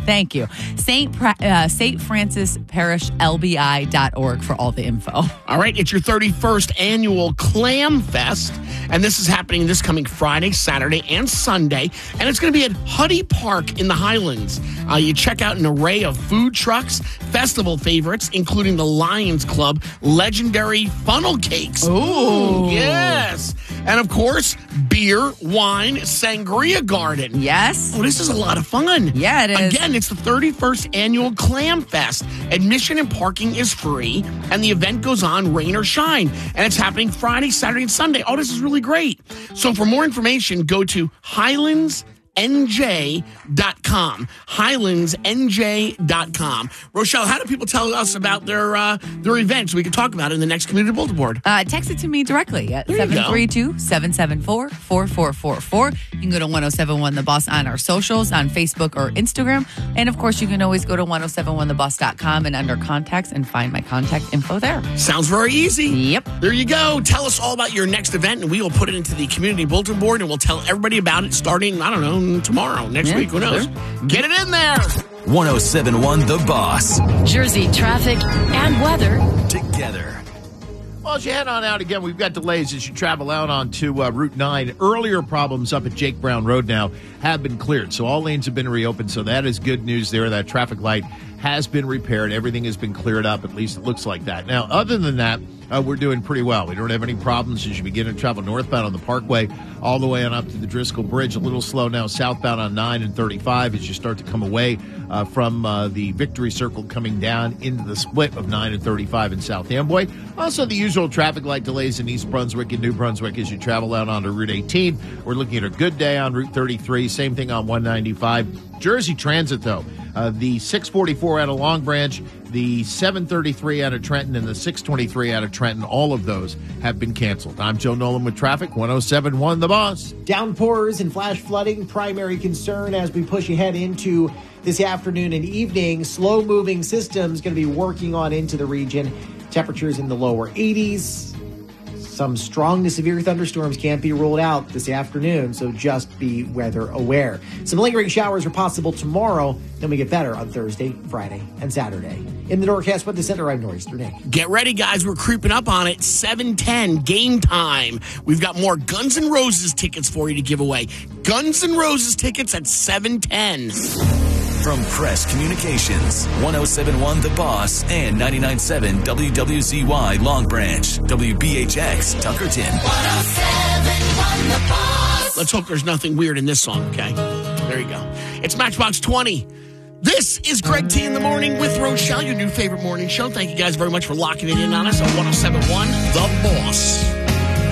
Thank you. St. Francis Parish LBI.org for all the info. All right, it's your 31st annual Clam Fest, and this is happening this coming Friday, Saturday, and Sunday, and it's going to be at Huddy Park in the Highlands. You check out an array of food trucks, festival favorites, including the Lions Club legendary funnel cakes. Ooh. Yes. And, of course, beer, wine, sangria garden. Yes. Oh, this is a lot of fun. Yeah, it is. Again, it's the 31st annual Clam Fest. Admission and parking is free, and the event goes on rain or shine. And it's happening Friday, Saturday, and Sunday. Oh, this is really great. So for more information, go to HighlandsNJ.com. HighlandsNJ.com. Rochelle, how do people tell us about their events? We can talk about it in the next community bulletin board. Text it to me directly at 732-774-4444. You can go to 1071 The Boss on our socials, on Facebook or Instagram. And, of course, you can always go to 1071theboss.com and under contacts and find my contact info there. Sounds very easy. Yep. There you go. Tell us all about your next event, and we will put it into the community bulletin board, and we'll tell everybody about it starting, I don't know, tomorrow, next week, who knows? Get it in there. 1071 The Boss. Jersey traffic and weather Together. Well, as you head on out again, we've got delays as you travel out onto Route 9. Earlier problems up at Jake Brown Road now have been cleared, so all lanes have been reopened, so that is good news there. That traffic light has been repaired. Everything has been cleared up. At least it looks like that. Now, other than that, we're doing pretty well. We don't have any problems as you begin to travel northbound on the Parkway all the way on up to the Driscoll Bridge. A little slow now southbound on 9 and 35 as you start to come away from the Victory Circle coming down into the split of 9 and 35 in South Amboy. Also, the usual traffic light delays in East Brunswick and New Brunswick as you travel out onto Route 18. We're looking at a good day on Route 33. Same thing on 195. Jersey Transit, though. The 644 out of Long Branch, the 733 out of Trenton, and the 623 out of Trenton, all of those have been canceled. I'm Joe Nolan with traffic, 1071 The Boss. Downpours and flash flooding, primary concern as we push ahead into this afternoon and evening. Slow-moving systems going to be working on into the region. Temperatures in the lower 80s. Some strong to severe thunderstorms can't be ruled out this afternoon, so just be weather aware. Some lingering showers are possible tomorrow, then we get better on Thursday, Friday, and Saturday. In the Norcast Weather Center, I'm Nor'easter Nick. Get ready, guys. We're creeping up on it. 7:10, game time. We've got more Guns N' Roses tickets for you to give away. Guns N' Roses tickets at 7:10. From Press Communications, 1071 The Boss and 99.7 WWZY Long Branch, WBHX Tuckerton. 1071 The Boss. Let's hope there's nothing weird in this song, okay? There you go. It's Matchbox 20. This is Greg T in the morning with Rochelle, your new favorite morning show. Thank you guys very much for locking it in on us on 1071 The Boss.